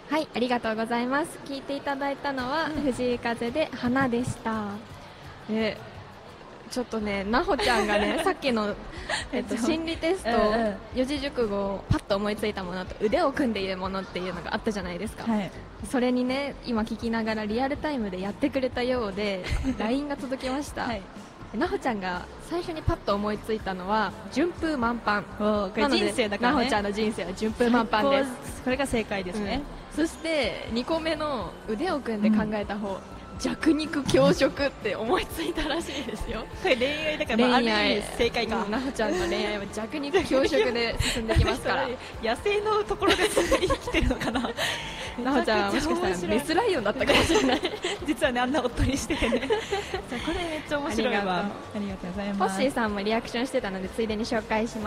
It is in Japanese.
はい、ありがとうございます。聞いていただいたのは、藤井風で花でした。ちょっとね、なほちゃんがね、さっきの、心理テスト、四字熟語をパッと思いついたものと腕を組んでいるものっていうのがあったじゃないですか、はい、それにね、今聞きながらリアルタイムでやってくれたようでLINE が届きました、はい、なほちゃんが最初にパッと思いついたのは順風満帆。これ人生だからね、なほちゃんの人生は順風満帆です。 これが正解ですね、 そして2個目の腕を組んで考えた方、弱肉強食って思いついたらしいですよ。 これ恋愛だから、ある意味正解か。 なほちゃんの恋愛は弱肉強食で進んできますから野生のところで生きてるのかななほちゃんはもしかしたらメスライオンだったかもしれない実はね、あんなおっとりしててねこれめっちゃ面白いわ。ありがとうございます。 ホッシーさんもリアクションしてたのでついでに紹介します。